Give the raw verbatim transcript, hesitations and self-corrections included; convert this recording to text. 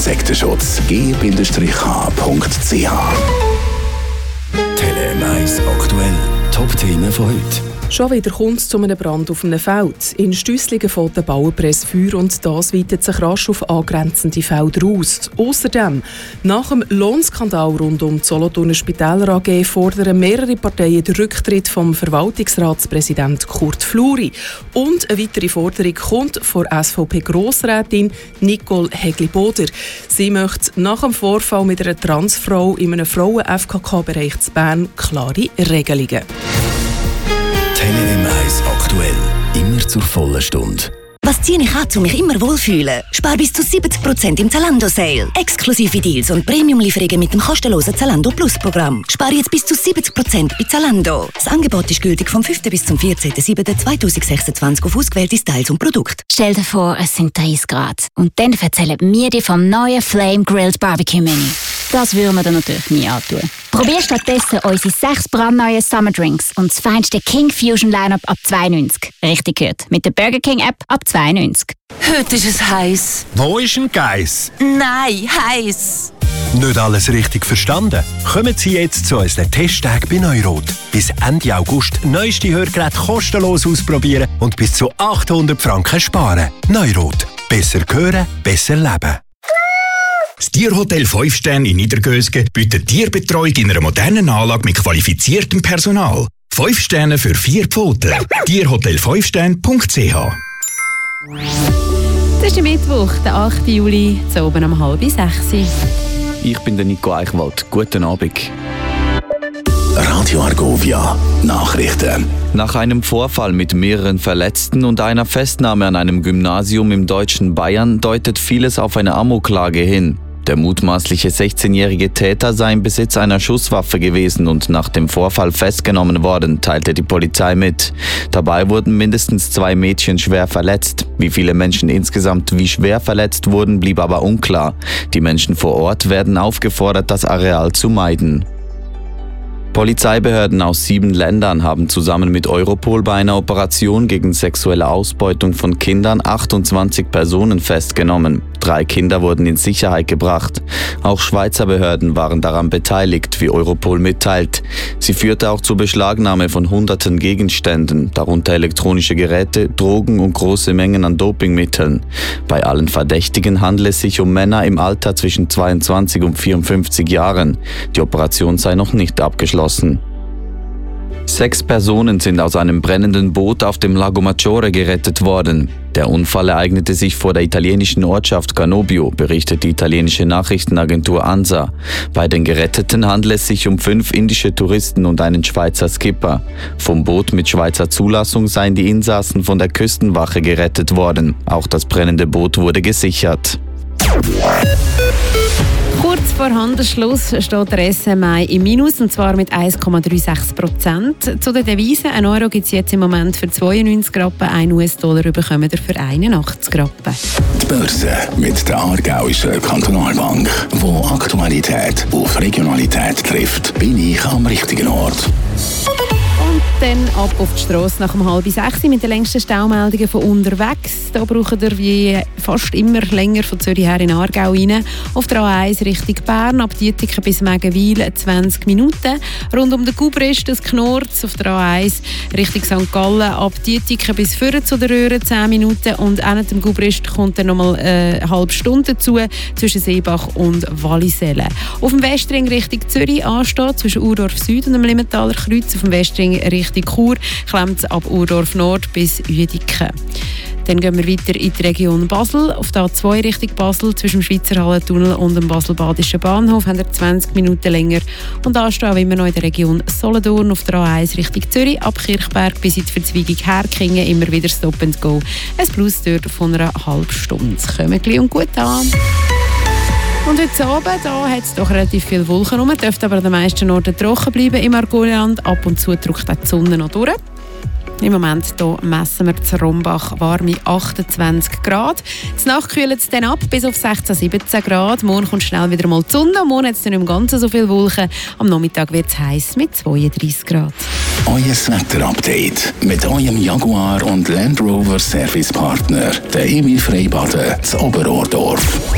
Insektenschutz. g h punkt c h Tele eins aktuell. Top-Themen von heute. Schon wieder kommt es zu einem Brand auf einem Feld. In Stüsslingen fällt der Bauernpress Feuer und das weitet sich rasch auf angrenzende Felder aus. Außerdem, nach dem Lohnskandal rund um die Solothurner Spitäler A G fordern mehrere Parteien den Rücktritt vom Verwaltungsratspräsident Kurt Fluri. Und eine weitere Forderung kommt von S V P-Grossrätin Nicole Hegli-Boder. Sie möchte nach dem Vorfall mit einer Transfrau in einem Frauen-F K K-Bereich zu Bern klare Regelungen. Tele eins aktuell. Immer zur vollen Stunde. Was ziehe ich an, um mich immer wohlfühlen? Spar bis zu siebzig Prozent im Zalando-Sale. Exklusive Deals und Premium-Lieferungen mit dem kostenlosen Zalando Plus-Programm. Spar jetzt bis zu siebzig Prozent bei Zalando. Das Angebot ist gültig vom fünften bis zum vierzehnten siebten zweitausendsechsundzwanzig auf ausgewählte Styles und Produkte. Stell dir vor, es sind dreißig Grad. Und dann erzählen wir dir vom neuen Flame Grilled Barbecue Menü. Das würden wir dir natürlich nie antun. Probier stattdessen unsere sechs brandneuen Summer Drinks und das feinste King Fusion Lineup ab zwei neunzig. Richtig gehört. Mit der Burger King App ab zwei neunzig. Heute ist es heiß. Wo ist ein Geiss? Nein, heiß. Nicht alles richtig verstanden? Kommen Sie jetzt zu unseren Testtagen bei Neurot. Bis Ende August neueste Hörgeräte kostenlos ausprobieren und bis zu achthundert Franken sparen. Neurot. Besser hören, besser leben. Das Tierhotel fünf Sterne in Niedergösgen bietet Tierbetreuung in einer modernen Anlage mit qualifiziertem Personal. fünf Sterne für vier Pfoten. tierhotel fünf sterne punkt c h. Das ist Mittwoch, der achte Juli, zu oben um halb sechs. Ich bin der Nico Eichwald. Guten Abend. Radio Argovia. Nachrichten. Nach einem Vorfall mit mehreren Verletzten und einer Festnahme an einem Gymnasium im deutschen Bayern deutet vieles auf eine Amoklage hin. Der mutmaßliche sechzehnjährige Täter sei im Besitz einer Schusswaffe gewesen und nach dem Vorfall festgenommen worden, teilte die Polizei mit. Dabei wurden mindestens zwei Mädchen schwer verletzt. Wie viele Menschen insgesamt wie schwer verletzt wurden, blieb aber unklar. Die Menschen vor Ort werden aufgefordert, das Areal zu meiden. Polizeibehörden aus sieben Ländern haben zusammen mit Europol bei einer Operation gegen sexuelle Ausbeutung von Kindern achtundzwanzig Personen festgenommen. Drei Kinder wurden in Sicherheit gebracht. Auch Schweizer Behörden waren daran beteiligt, wie Europol mitteilt. Sie führte auch zur Beschlagnahme von hunderten Gegenständen, darunter elektronische Geräte, Drogen und große Mengen an Dopingmitteln. Bei allen Verdächtigen handelt es sich um Männer im Alter zwischen zweiundzwanzig und vierundfünfzig Jahren. Die Operation sei noch nicht abgeschlossen. Sechs Personen sind aus einem brennenden Boot auf dem Lago Maggiore gerettet worden. Der Unfall ereignete sich vor der italienischen Ortschaft Cannobio, berichtet die italienische Nachrichtenagentur ANSA. Bei den Geretteten handelt es sich um fünf indische Touristen und einen Schweizer Skipper. Vom Boot mit Schweizer Zulassung seien die Insassen von der Küstenwache gerettet worden. Auch das brennende Boot wurde gesichert. Kurz vor Handelsschluss steht der S M I im Minus, und zwar mit eins Komma sechsunddreißig Prozent. Zu den Devisen: ein Euro gibt es jetzt im Moment für zweiundneunzig Rappen, ein U S-Dollar bekommen ihr für einundachtzig Rappen. Die Börse mit der Aargauischen Kantonalbank, wo Aktualität auf Regionalität trifft, bin ich am richtigen Ort. Und dann ab auf die Strasse nach um halb sechs mit den längsten Staumeldungen von unterwegs. Da braucht ihr wie fast immer länger von Zürich her in Aargau rein. Auf der A eins Richtung Bern, ab Dietiken bis Megenwil zwanzig Minuten. Rund um den Gubrist, das Knorz auf der A eins Richtung Sankt Gallen, ab Dietiken bis vorne zu der Röhre zehn Minuten. Und auch dem Gubrist kommt dann nochmal eine halbe Stunde dazu, zwischen Seebach und Wallisellen. Auf dem Westring Richtung Zürich ansteht, zwischen Urdorf Süd und dem Limmentaler Kreuz. Auf dem Westring Richtung Chur klemmt es ab Urdorf Nord bis Uediken. Dann gehen wir weiter in die Region Basel. Auf der A zwei Richtung Basel zwischen dem Schweizer Hallentunnel und dem Basel-Badischen Bahnhof haben wir zwanzig Minuten länger. Und anstehen immer noch in der Region Solothurn auf der A eins Richtung Zürich, ab Kirchberg bis in die Verzweigung Herkingen immer wieder Stop and Go. Ein Plus dort von einer halben Stunde. Kommen gleich und gut an. Und heute Abend hat es doch relativ viele Wolken rum, dürfte aber an den meisten Orten trocken bleiben im Argoland. Ab und zu drückt auch die Sonne noch durch. Im Moment hier messen wir zu Rombach warme achtundzwanzig Grad. Die Nacht kühlt es dann ab bis auf sechzehn, siebzehn Grad. Morgen kommt schnell wieder mal die Sonne. Morgen hat es dann im Ganzen so viele Wolken. Am Nachmittag wird es heiß mit zweiunddreißig Grad. Euer Wetter-Update mit eurem Jaguar und Land Rover Servicepartner, der Emil Freibaden zu Oberordorf.